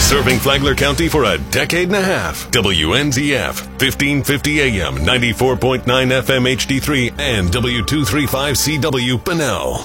Serving Flagler County for a decade and a half. WNZF, 1550 AM, 94.9 FM HD3, and W235CW Bunnell.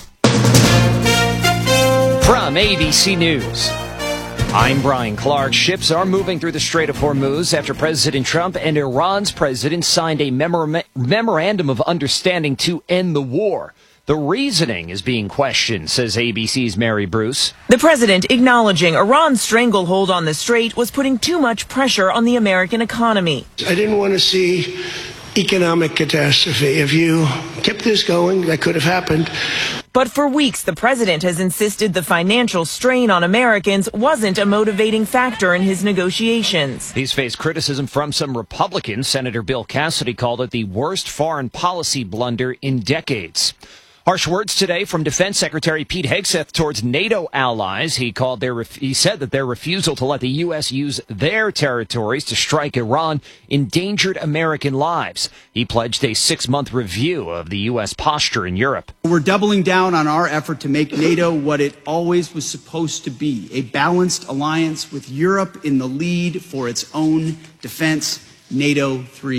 From ABC News, I'm Brian Clark. Ships are moving through the Strait of Hormuz after President Trump and Iran's president signed a memorandum of understanding to end the war. The reasoning is being questioned, says ABC's Mary Bruce. The president acknowledging Iran's stranglehold on the strait was putting too much pressure on the American economy. I didn't want to see economic catastrophe. If you kept this going, that could have happened. But for weeks, the president has insisted the financial strain on Americans wasn't a motivating factor in his negotiations. He's faced criticism from some Republicans. Senator Bill Cassidy called it the worst foreign policy blunder in decades. Harsh words today from Defense Secretary Pete Hegseth towards NATO allies. He said that their refusal to let the U.S. use their territories to strike Iran endangered American lives. He pledged a 6-month review of the U.S. posture in Europe. We're doubling down on our effort to make NATO what it always was supposed to be, a balanced alliance with Europe in the lead for its own defense, NATO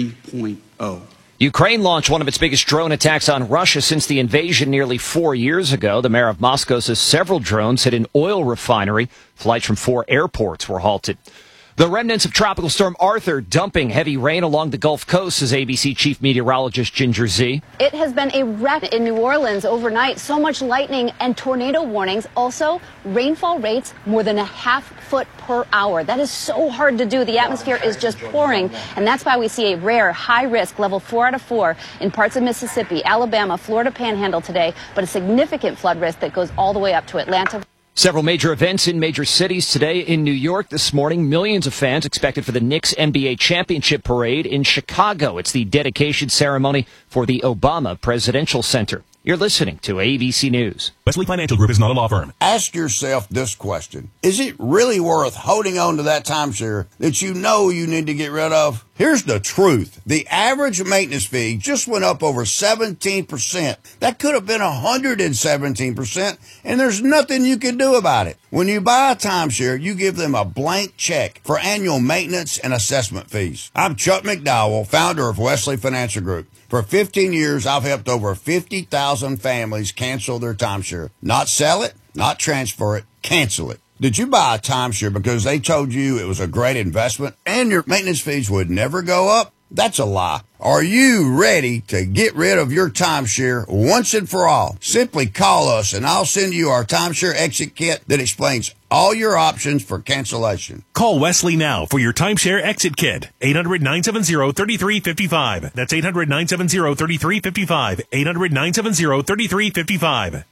3.0. Ukraine launched one of its biggest drone attacks on Russia since the invasion nearly 4 years ago. The mayor of Moscow says several drones hit an oil refinery. Flights from 4 airports were halted. The remnants of Tropical Storm Arthur dumping heavy rain along the Gulf Coast, says ABC Chief Meteorologist Ginger Z. It has been a wreck in New Orleans overnight. So much lightning and tornado warnings. Also, rainfall rates more than a half-foot per hour. That is so hard to do. The atmosphere is just pouring, and that's why we see a rare, high-risk level 4 out of 4 in parts of Mississippi, Alabama, Florida Panhandle today, but a significant flood risk that goes all the way up to Atlanta. Several major events in major cities today. In New York this morning, millions of fans expected for the Knicks NBA championship parade. In Chicago, it's the dedication ceremony for the Obama Presidential Center. You're listening to ABC News. Wesley Financial Group is not a law firm. Ask yourself this question. Is it really worth holding on to that timeshare that you know you need to get rid of? Here's the truth. The average maintenance fee just went up over 17%. That could have been 117%, and there's nothing you can do about it. When you buy a timeshare, you give them a blank check for annual maintenance and assessment fees. I'm Chuck McDowell, founder of Wesley Financial Group. For 15 years, I've helped over 50,000 families cancel their timeshare. Not sell it, not transfer it, cancel it. Did you buy a timeshare because they told you it was a great investment and your maintenance fees would never go up? That's a lie. Are you ready to get rid of your timeshare once and for all? Simply call us and I'll send you our timeshare exit kit that explains all your options for cancellation. Call Wesley now for your timeshare exit kit. 800-970-3355. That's 800-970-3355. 800-970-3355.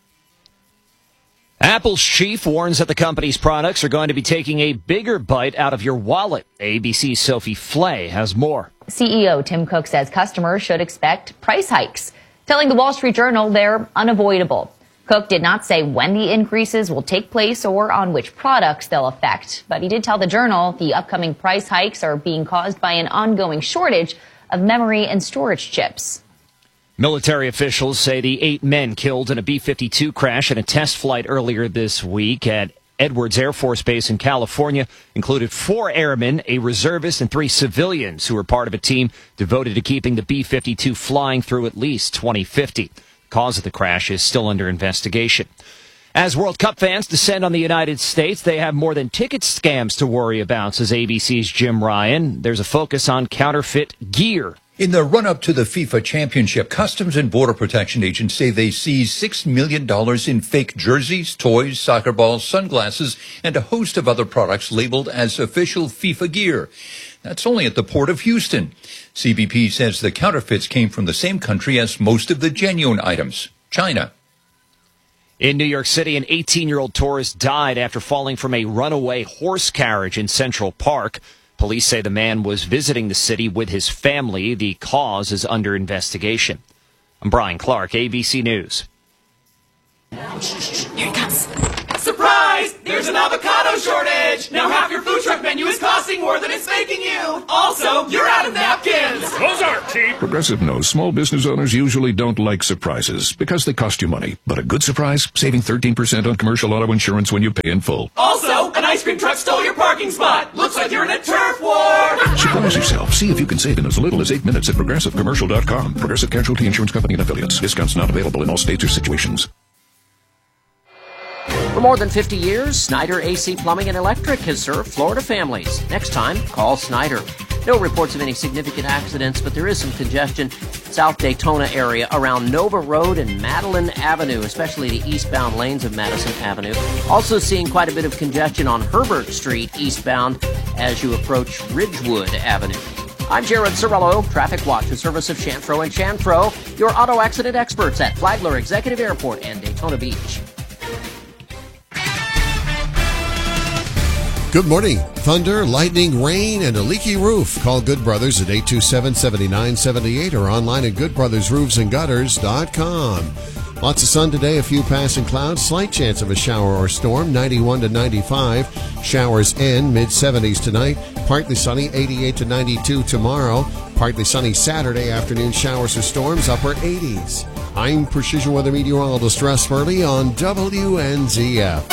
Apple's chief warns that the company's products are going to be taking a bigger bite out of your wallet. ABC's Sophie Flay has more. CEO Tim Cook says customers should expect price hikes, telling the Wall Street Journal they're unavoidable. Cook did not say when the increases will take place or on which products they'll affect, but he did tell the Journal the upcoming price hikes are being caused by an ongoing shortage of memory and storage chips. Military officials say the 8 men killed in a B-52 crash in a test flight earlier this week at Edwards Air Force Base in California included 4 airmen, a reservist, and 3 civilians who were part of a team devoted to keeping the B-52 flying through at least 2050. The cause of the crash is still under investigation. As World Cup fans descend on the United States, they have more than ticket scams to worry about, says ABC's Jim Ryan. There's a focus on counterfeit gear. In the run-up to the FIFA Championship, Customs and Border Protection agents say they seized $6 million in fake jerseys, toys, soccer balls, sunglasses, and a host of other products labeled as official FIFA gear. That's only at the Port of Houston. CBP says the counterfeits came from the same country as most of the genuine items, China. In New York City, an 18-year-old tourist died after falling from a runaway horse carriage in Central Park. Police say the man was visiting the city with his family. The cause is under investigation. I'm Brian Clark, ABC News. Here it comes. Surprise! There's an avocado shortage! Now half your food truck menu is costing more than it's making you! Also, you're out of napkins! Those aren't cheap. Progressive knows small business owners usually don't like surprises because they cost you money. But a good surprise, saving 13% on commercial auto insurance when you pay in full. Also, an ice cream truck stole your parking spot. Looks like you're in a turf war. Surprise yourself. See if you can save in as little as 8 minutes at ProgressiveCommercial.com. Progressive Casualty Insurance Company and Affiliates. Discounts not available in all states or situations. For more than 50 years, Snyder AC Plumbing and Electric has served Florida families. Next time, call Snyder. No reports of any significant accidents, but there is some congestion South Daytona area around Nova Road and Madeline Avenue, especially the eastbound lanes of Madison Avenue. Also seeing quite a bit of congestion on Herbert Street eastbound as you approach Ridgewood Avenue. I'm Jared Cirillo, Traffic Watch, a service of Chanfro and Chanfro, your auto accident experts at Flagler Executive Airport and Daytona Beach. Good morning. Thunder, lightning, rain, and a leaky roof. Call Good Brothers at 827-7978 or online at goodbrothersroofsandgutters.com. Lots of sun today, a few passing clouds, slight chance of a shower or storm, 91 to 95. Showers in, mid-70s tonight. Partly sunny, 88 to 92 tomorrow. Partly sunny Saturday afternoon, showers or storms, upper 80s. I'm Precision Weather Meteorologist Russ Murley on WNZF.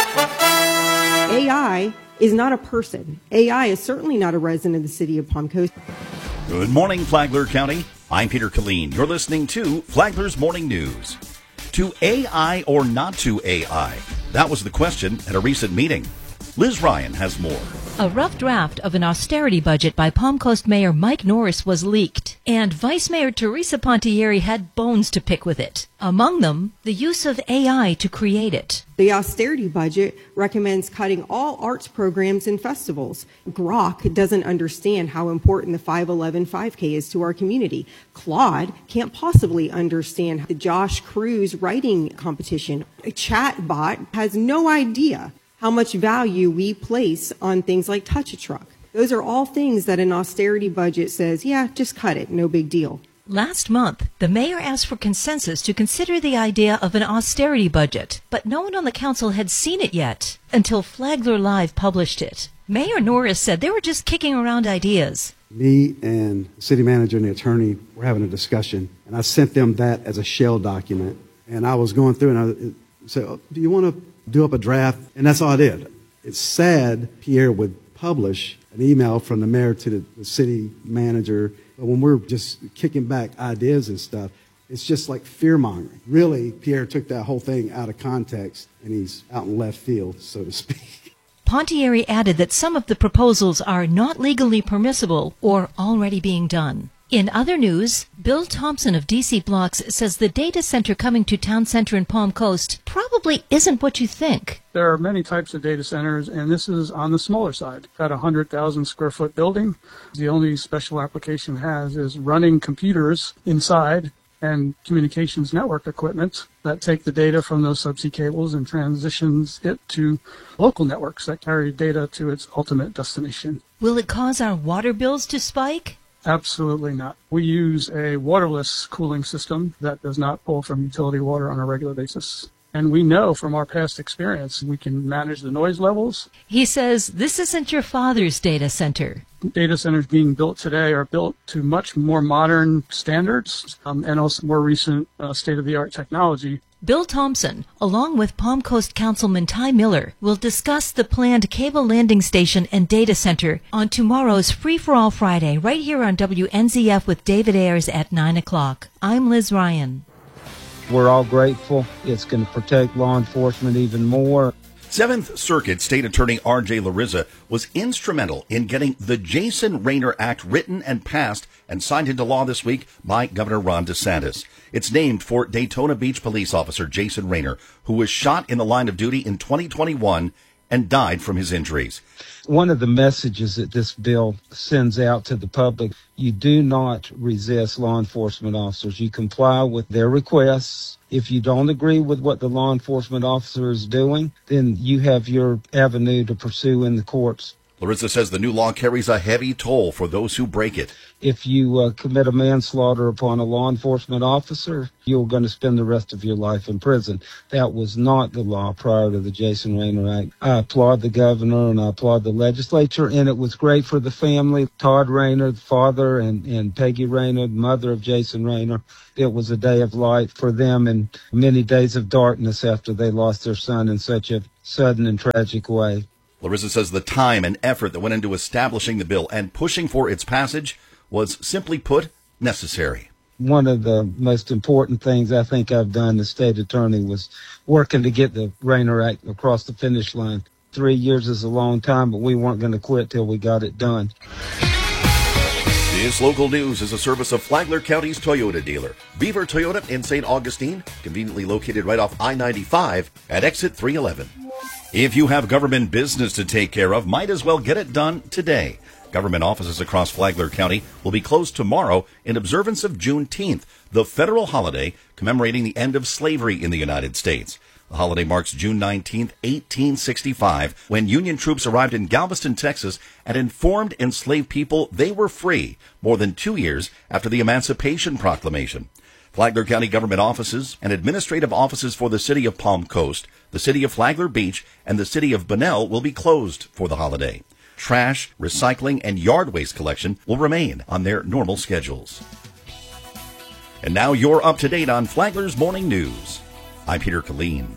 AI is not a person. AI is certainly not a resident of the city of Palm Coast. Good morning, Flagler County. I'm Peter Killeen. You're listening to Flagler's Morning News. To AI or not to AI? That was the question at a recent meeting. Liz Ryan has more. A rough draft of an austerity budget by Palm Coast Mayor Mike Norris was leaked, and Vice Mayor Teresa Pontieri had bones to pick with it. Among them, the use of AI to create it. The austerity budget recommends cutting all arts programs and festivals. Grok doesn't understand how important the 511 5K is to our community. Claude can't possibly understand the Josh Cruz writing competition. A chatbot has no idea how much value we place on things like Touch a Truck. Those are all things that an austerity budget says, yeah, just cut it, no big deal. Last month, the mayor asked for consensus to consider the idea of an austerity budget, but no one on the council had seen it yet until Flagler Live published it. Mayor Norris said they were just kicking around ideas. Me and the city manager and the attorney were having a discussion, and I sent them that as a shell document. And I was going through and I said, oh, do you want to do up a draft? And that's all I did. It's sad Pierre would publish an email from the mayor to the city manager, but when we're just kicking back ideas and stuff, it's just like fear-mongering. Really, Pierre took that whole thing out of context, and he's out in left field, so to speak. Pontieri added that some of the proposals are not legally permissible or already being done. In other news, Bill Thompson of DC Blocks says the data center coming to Town Center in Palm Coast probably isn't what you think. There are many types of data centers, and this is on the smaller side. Got a 100,000 square foot building. The only special application it has is running computers inside and communications network equipment that take the data from those subsea cables and transitions it to local networks that carry data to its ultimate destination. Will it cause our water bills to spike? Absolutely not. We use a waterless cooling system that does not pull from utility water on a regular basis. And we know from our past experience we can manage the noise levels. He says this isn't your father's data center. Data centers being built today are built to much more modern standards and also more recent state-of-the-art technology. Bill Thompson, along with Palm Coast Councilman Ty Miller, will discuss the planned cable landing station and data center on tomorrow's Free for All Friday, right here on WNZF with David Ayers at 9 o'clock. I'm Liz Ryan. We're all grateful. It's going to protect law enforcement even more. 7th Circuit State Attorney R.J. Larissa was instrumental in getting the Jason Raynor Act written and passed and signed into law this week by Governor Ron DeSantis. It's named for Daytona Beach police officer Jason Raynor, who was shot in the line of duty in 2021 and died from his injuries. One of the messages that this bill sends out to the public, you do not resist law enforcement officers. You comply with their requests. If you don't agree with what the law enforcement officer is doing, then you have your avenue to pursue in the courts. Larissa says the new law carries a heavy toll for those who break it. If you commit a manslaughter upon a law enforcement officer, you're going to spend the rest of your life in prison. That was not the law prior to the Jason Raynor Act. I applaud the governor and I applaud the legislature, and it was great for the family. Todd Raynor, the father, and Peggy Raynor, the mother of Jason Raynor. It was a day of light for them and many days of darkness after they lost their son in such a sudden and tragic way. Larissa says the time and effort that went into establishing the bill and pushing for its passage was, simply put, necessary. One of the most important things I think I've done as state attorney was working to get the Raynor Act across the finish line. 3 years is a long time, but we weren't going to quit till we got it done. This local news is a service of Flagler County's Toyota dealer, Beaver Toyota in St. Augustine, conveniently located right off I-95 at exit 311. If you have government business to take care of, might as well get it done today. Government offices across Flagler County will be closed tomorrow in observance of Juneteenth, the federal holiday commemorating the end of slavery in the United States. The holiday marks June 19, 1865, when Union troops arrived in Galveston, Texas, and informed enslaved people they were free, more than 2 years after the Emancipation Proclamation. Flagler County government offices and administrative offices for the city of Palm Coast, the city of Flagler Beach, and the city of Bunnell will be closed for the holiday. Trash, recycling, and yard waste collection will remain on their normal schedules. And now you're up to date on Flagler's Morning News. I'm Peter Killeen.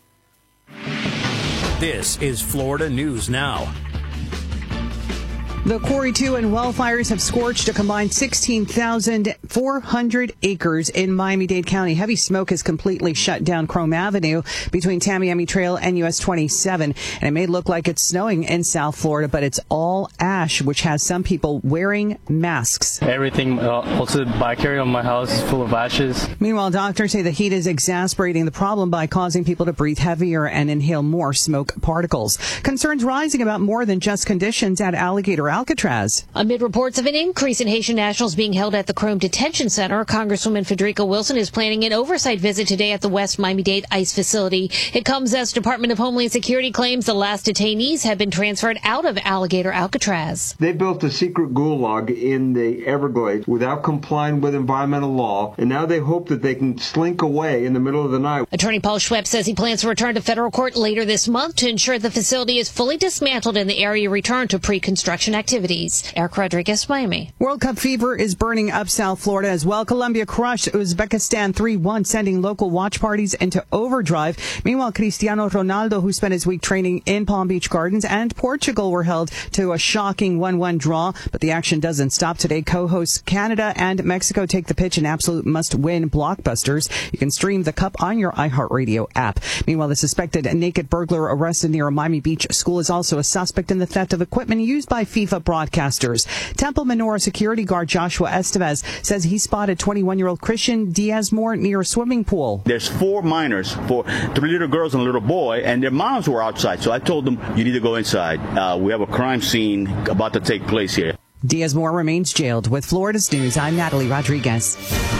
This is Florida News Now. The Quarry 2 and wildfires have scorched a combined 16,400 acres in Miami-Dade County. Heavy smoke has completely shut down Chrome Avenue between Tamiami Trail and US 27. And it may look like it's snowing in South Florida, but it's all ash, which has some people wearing masks. Everything also back area of my house is full of ashes. Meanwhile, doctors say the heat is exacerbating the problem by causing people to breathe heavier and inhale more smoke particles. Concerns rising about more than just conditions at Alligator Alcatraz. Amid reports of an increase in Haitian nationals being held at the Chrome Detention Center, Congresswoman Federica Wilson is planning an oversight visit today at the West Miami-Dade ICE facility. It comes as Department of Homeland Security claims the last detainees have been transferred out of Alligator Alcatraz. They built a secret gulag in the Everglades without complying with environmental law, and now they hope that they can slink away in the middle of the night. Attorney Paul Schwepp says he plans to return to federal court later this month to ensure the facility is fully dismantled and the area returned to pre-construction activities. Eric Rodriguez, Miami. World Cup fever is burning up South Florida as well. Colombia crushed Uzbekistan 3-1, sending local watch parties into overdrive. Meanwhile, Cristiano Ronaldo, who spent his week training in Palm Beach Gardens, and Portugal were held to a shocking 1-1 draw. But the action doesn't stop today. Co-hosts Canada and Mexico take the pitch in absolute must-win blockbusters. You can stream the Cup on your iHeartRadio app. Meanwhile, the suspected naked burglar arrested near a Miami Beach school is also a suspect in the theft of equipment used by FIFA broadcasters. Temple Menorah security guard Joshua Estevez says he spotted 21-year-old Christian Diaz-Moore near a swimming pool. There's 4 minors, 3 little girls and a little boy, and their moms were outside. So I told them, you need to go inside. We have a crime scene about to take place here. Diaz-Moore remains jailed. With Florida's News, I'm Natalie Rodriguez.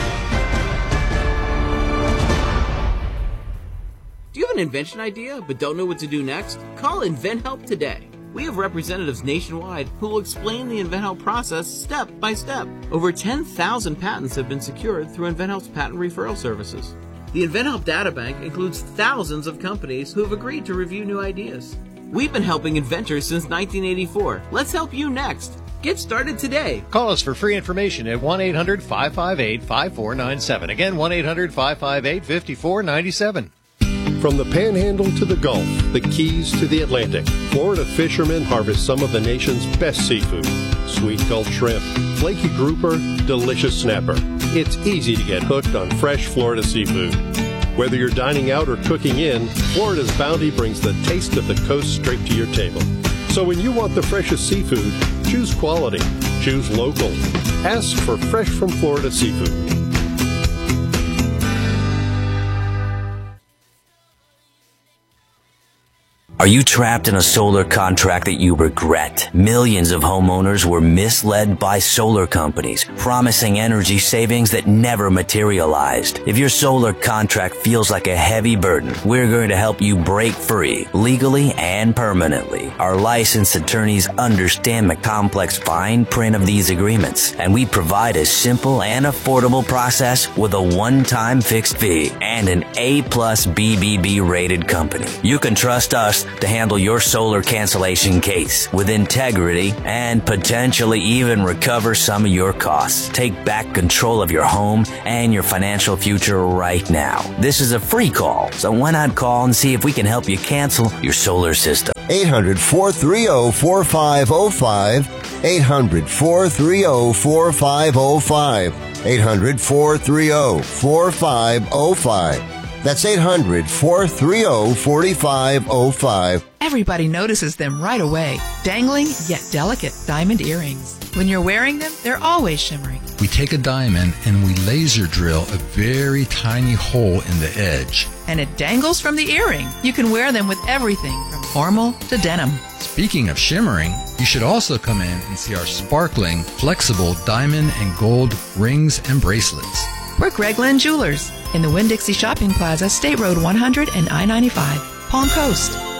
Do you have an invention idea but don't know what to do next? Call InventHelp today. We have representatives nationwide who will explain the InventHelp process step by step. Over 10,000 patents have been secured through InventHelp's patent referral services. The InventHelp Databank includes thousands of companies who have agreed to review new ideas. We've been helping inventors since 1984. Let's help you next. Get started today. Call us for free information at 1-800-558-5497. Again, 1-800-558-5497. From the Panhandle to the Gulf, the Keys to the Atlantic, Florida fishermen harvest some of the nation's best seafood. Sweet Gulf shrimp, flaky grouper, delicious snapper. It's easy to get hooked on fresh Florida seafood. Whether you're dining out or cooking in, Florida's bounty brings the taste of the coast straight to your table. So when you want the freshest seafood, choose quality. Choose local. Ask for Fresh from Florida Seafood. Are you trapped in a solar contract that you regret? Millions of homeowners were misled by solar companies, promising energy savings that never materialized. If your solar contract feels like a heavy burden, we're going to help you break free, legally and permanently. Our licensed attorneys understand the complex fine print of these agreements, and we provide a simple and affordable process with a one-time fixed fee and an A+ BBB rated company. You can trust us to handle your solar cancellation case with integrity and potentially even recover some of your costs. Take back control of your home and your financial future right now. This is a free call, so why not call and see if we can help you cancel your solar system. 800-430-4505. 800-430-4505. 800-430-4505. That's 800-430-4505. Everybody notices them right away. Dangling, yet delicate diamond earrings. When you're wearing them, they're always shimmering. We take a diamond and we laser drill a very tiny hole in the edge. And it dangles from the earring. You can wear them with everything from formal to denim. Speaking of shimmering, you should also come in and see our sparkling, flexible diamond and gold rings and bracelets. We're Greg Lynn Jewelers in the Winn-Dixie Shopping Plaza, State Road 100 and I-95, Palm Coast.